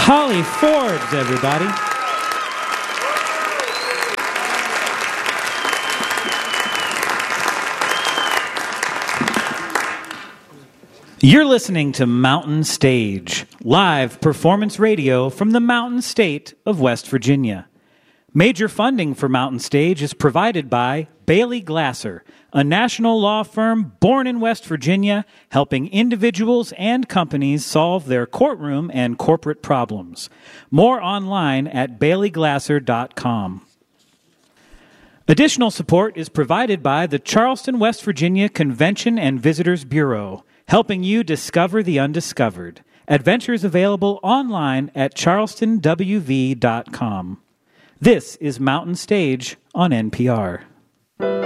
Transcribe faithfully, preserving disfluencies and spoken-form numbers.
Holly Forbes, everybody. You're listening to Mountain Stage, live performance radio from the Mountain State of West Virginia. Major funding for Mountain Stage is provided by Bailey Glasser, a national law firm born in West Virginia, helping individuals and companies solve their courtroom and corporate problems. More online at bailey glasser dot com. Additional support is provided by the Charleston, West Virginia Convention and Visitors Bureau, helping you discover the undiscovered. Adventures available online at charleston w v dot com. This is Mountain Stage on N P R.